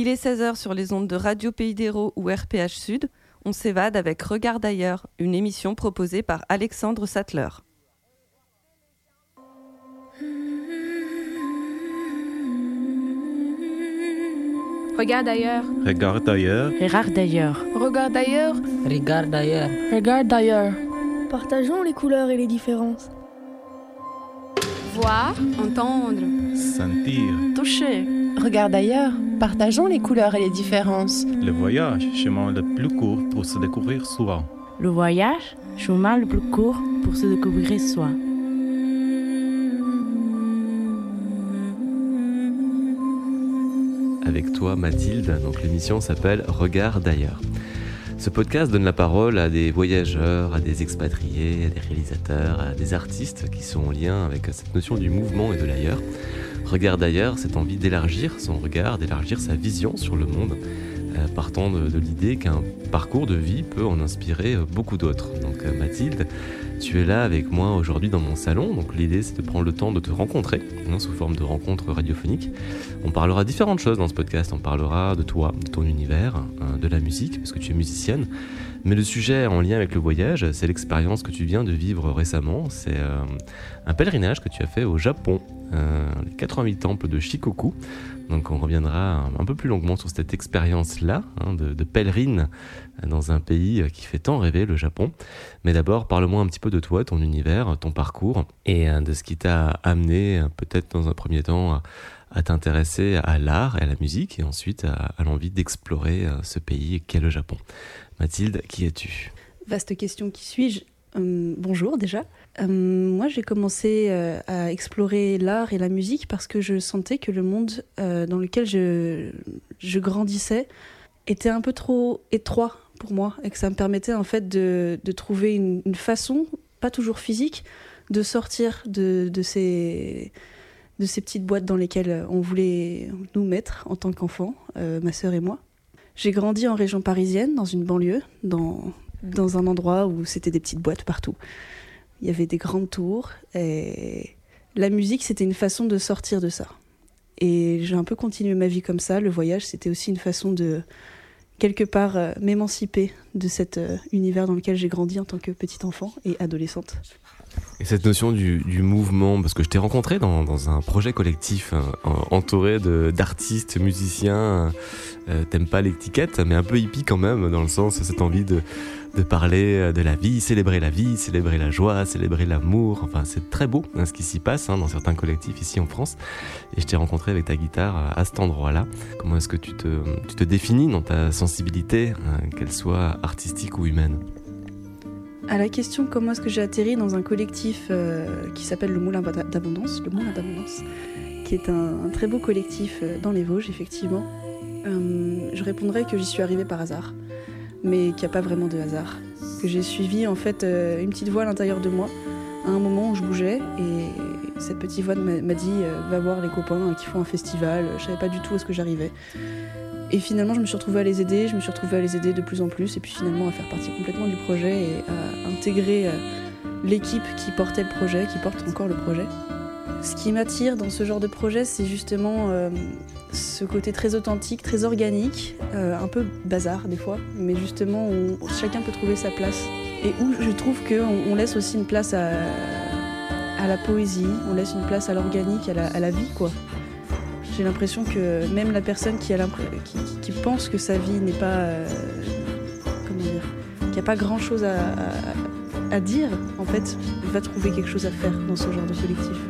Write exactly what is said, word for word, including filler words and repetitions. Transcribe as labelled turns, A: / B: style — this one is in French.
A: Il est seize heures sur les ondes de Radio Pays d'Hérault ou R P H Sud. On s'évade avec Regard d'ailleurs, une émission proposée par Alexandre Sattler.
B: Regarde ailleurs.
C: Regarde ailleurs.
D: Regarde d'ailleurs.
B: Regarde ailleurs.
E: Regarde d'ailleurs.
D: Regarde d'ailleurs.
F: Partageons les couleurs et les différences.
B: Voir, entendre.
C: Sentir.
D: Toucher. Regarde ailleurs. Partageons les couleurs et les différences.
C: Le voyage, chemin le plus court pour se découvrir soi.
D: Le voyage, chemin le plus court pour se découvrir soi.
G: Avec toi Mathilde, donc l'émission s'appelle Regard d'ailleurs. Ce podcast donne la parole à des voyageurs, à des expatriés, à des réalisateurs, à des artistes qui sont en lien avec cette notion du mouvement et de l'ailleurs. Regard d'ailleurs, c'est envie d'élargir son regard, d'élargir sa vision sur le monde, euh, partant de, de l'idée qu'un parcours de vie peut en inspirer beaucoup d'autres. Donc euh, Mathilde, tu es là avec moi aujourd'hui dans mon salon, donc l'idée c'est de prendre le temps de te rencontrer, hein, sous forme de rencontre radiophonique. On parlera différentes choses dans ce podcast, on parlera de toi, de ton univers, hein, de la musique, parce que tu es musicienne, mais le sujet en lien avec le voyage, c'est l'expérience que tu viens de vivre récemment, c'est euh, un pèlerinage que tu as fait au Japon, euh, les quatre-vingt-huit temples de Shikoku. Donc on reviendra un peu plus longuement sur cette expérience-là, hein, de, de pèlerine dans un pays qui fait tant rêver, le Japon. Mais d'abord, parle-moi un petit peu de toi, ton univers, ton parcours, et de ce qui t'a amené, peut-être dans un premier temps, à, à t'intéresser à l'art et à la musique, et ensuite à, à l'envie d'explorer ce pays qu'est le Japon. Mathilde, qui es-tu ?
F: Vaste question, qui suis-je ? Euh, bonjour déjà. Euh, moi j'ai commencé euh, à explorer l'art et la musique parce que je sentais que le monde euh, dans lequel je, je grandissais était un peu trop étroit pour moi et que ça me permettait en fait de, de trouver une, une façon, pas toujours physique, de sortir de, de, ces, de ces petites boîtes dans lesquelles on voulait nous mettre en tant qu'enfants, euh, ma sœur et moi. J'ai grandi en région parisienne, dans une banlieue, dans... dans un endroit où c'était des petites boîtes partout. Il y avait des grandes tours et la musique, c'était une façon de sortir de ça. Et j'ai un peu continué ma vie comme ça. Le voyage, c'était aussi une façon de, quelque part, euh, m'émanciper de cet euh, univers dans lequel j'ai grandi en tant que petite enfant et adolescente.
G: Et cette notion du, du mouvement, parce que je t'ai rencontré dans, dans un projet collectif hein, entouré de, d'artistes, musiciens, euh, t'aimes pas l'étiquette, mais un peu hippie quand même, dans le sens, cette envie de, de parler de la vie, célébrer la vie, célébrer la joie, célébrer l'amour, enfin c'est très beau hein, ce qui s'y passe hein, dans certains collectifs ici en France. Et je t'ai rencontré avec ta guitare à cet endroit-là. Comment est-ce que tu te, tu te définis dans ta sensibilité, hein, qu'elle soit artistique ou humaine ?
F: À la question comment est-ce que j'ai atterri dans un collectif euh, qui s'appelle le Moulin d'Abondance, le Moulin d'Abondance, qui est un, un très beau collectif euh, dans les Vosges, effectivement, euh, je répondrais que j'y suis arrivée par hasard, mais qu'il n'y a pas vraiment de hasard. Que j'ai suivi en fait euh, une petite voix à l'intérieur de moi, à un moment où je bougeais, et cette petite voix m'a, m'a dit euh, « va voir les copains qui font un festival », je savais pas du tout où est-ce que j'arrivais. Et finalement, je me suis retrouvée à les aider, je me suis retrouvée à les aider de plus en plus, et puis finalement à faire partie complètement du projet et à intégrer euh, l'équipe qui portait le projet, qui porte encore le projet. Ce qui m'attire dans ce genre de projet, c'est justement euh, ce côté très authentique, très organique, euh, un peu bazar des fois, mais justement où chacun peut trouver sa place. Et où je trouve qu'on on laisse aussi une place à, à la poésie, on laisse une place à l'organique, à la, à la vie, quoi. J'ai l'impression que même la personne qui, a qui, qui pense que sa vie n'est pas... Euh, comment dire, qu'il n'y a pas grand-chose à, à, à dire, en fait, va trouver quelque chose à faire dans ce genre de collectif.